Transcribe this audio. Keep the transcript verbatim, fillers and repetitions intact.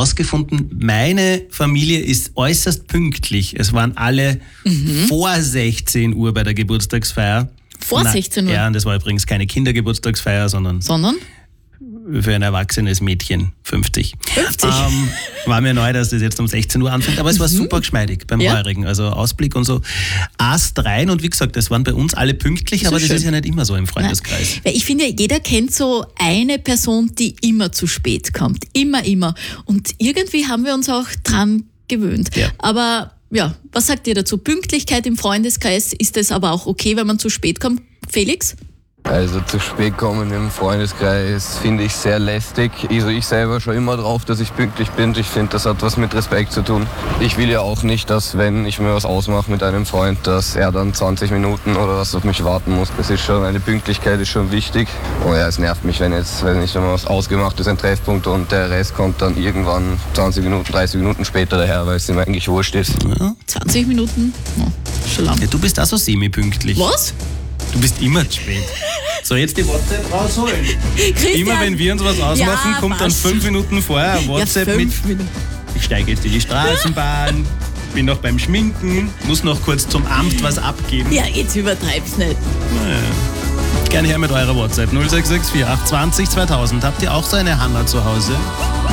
herausgefunden, meine Familie ist äußerst pünktlich. Es waren alle mhm. vor sechzehn Uhr bei der Geburtstagsfeier. Vor Na, sechzehn Uhr? Ja, und das war übrigens keine Kindergeburtstagsfeier, sondern... Sondern? Für ein erwachsenes Mädchen, fünfzig. fünfzig? Ähm, war mir neu, dass das jetzt um sechzehn Uhr anfängt, aber es war super geschmeidig beim Ja. heurigen, also Ausblick und so. Ast rein und wie gesagt, das waren bei uns alle pünktlich, So aber das schön. ist ja nicht immer so im Freundeskreis. Weil ich finde, jeder kennt so eine Person, die immer zu spät kommt. Immer, immer. Und irgendwie haben wir uns auch dran gewöhnt. Ja. Aber ja, was sagt ihr dazu? Pünktlichkeit im Freundeskreis, ist es aber auch okay, wenn man zu spät kommt? Felix? Also zu spät kommen im Freundeskreis finde ich sehr lästig. Also ich selber schon immer drauf, dass ich pünktlich bin. Ich finde, das hat was mit Respekt zu tun. Ich will ja auch nicht, dass wenn ich mir was ausmache mit einem Freund, dass er dann zwanzig Minuten oder was auf mich warten muss. Das ist schon, eine Pünktlichkeit ist schon wichtig. Und ja, es nervt mich, wenn jetzt, wenn ich wenn was ausgemacht ist, ein Treffpunkt und der Rest kommt dann irgendwann zwanzig Minuten, dreißig Minuten später daher, weil es ihm eigentlich wurscht ist. Ja. zwanzig Minuten? Oh, schon lang. Ja, du bist auch so semi-pünktlich. Was? Du bist immer zu spät. So, jetzt die WhatsApp rausholen. Christian? Immer wenn wir uns was ausmachen, Ja, kommt dann passt. fünf Minuten vorher ein WhatsApp ja, mit, fünf Minuten. ich steige jetzt in die Straßenbahn, bin noch beim Schminken, muss noch kurz zum Amt was abgeben. Ja, jetzt übertreib's nicht. Gerne her mit eurer WhatsApp null sechs sechs vier acht zwei null zweitausend. Habt ihr auch so eine Hanna zu Hause?